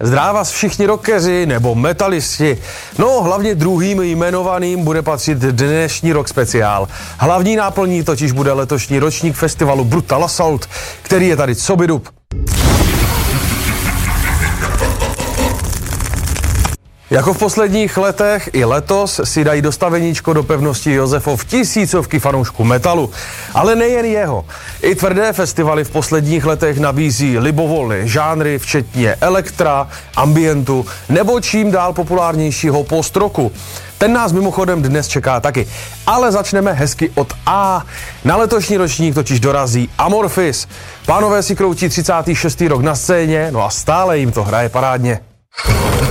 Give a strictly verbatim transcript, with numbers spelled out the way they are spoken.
Zdráva všichni rockeři nebo metalisti. No, hlavně druhým jmenovaným bude patřit dnešní rock speciál. Hlavní náplní totiž bude letošní ročník festivalu Brutal Assault, který je tady coby-dub. Jako v posledních letech i letos si dají dostaveníčko do pevnosti Josefov tisícovky fanoušků metalu. Ale nejen jeho. I tvrdé festivaly v posledních letech nabízí libovolné žánry, včetně elektra, ambientu nebo čím dál populárnějšího post-rocku. Ten nás mimochodem dnes čeká taky. Ale začneme hezky od A. Na letošní ročník totiž dorazí Amorphis. Pánové si kroutí třicátý šestý rok na scéně, no a stále jim to hraje parádně.